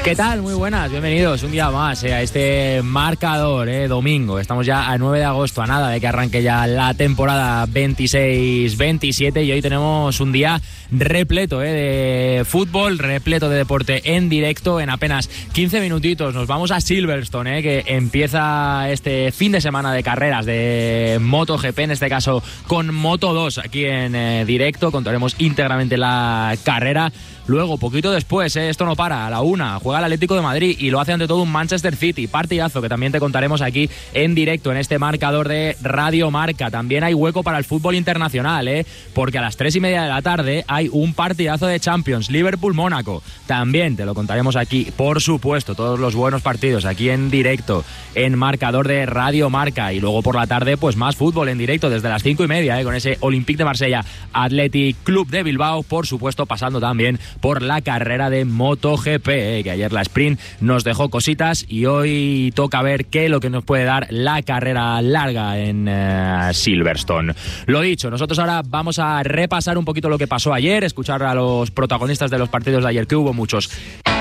¿Qué tal? Muy buenas, bienvenidos un día más a este marcador, domingo. Estamos ya a 9 de agosto, a nada de que arranque ya la temporada 26-27 y hoy tenemos un día repleto de fútbol, repleto de deporte en directo. En apenas 15 minutitos nos vamos a Silverstone, que empieza este fin de semana de carreras de MotoGP, en este caso con Moto2 aquí en directo. Contaremos íntegramente la carrera. Luego, poquito después, esto no para, a la 1 juega el Atlético de Madrid y lo hace ante todo un Manchester City, partidazo que también te contaremos aquí en directo en este marcador de Radio Marca. También hay hueco para el fútbol internacional, porque a las 3:30 de la tarde hay un partidazo de Champions, Liverpool-Mónaco. También te lo contaremos aquí, por supuesto, todos los buenos partidos aquí en directo en marcador de Radio Marca. Y luego por la tarde, pues más fútbol en directo desde las 5:30, con ese Olympique de Marsella Athletic Club de Bilbao, por supuesto pasando también por la carrera de MotoGP, que ayer la sprint nos dejó cositas y hoy toca ver qué es lo que nos puede dar la carrera larga en Silverstone. Lo dicho, nosotros ahora vamos a repasar un poquito lo que pasó ayer, escuchar a los protagonistas de los partidos de ayer, que hubo muchos.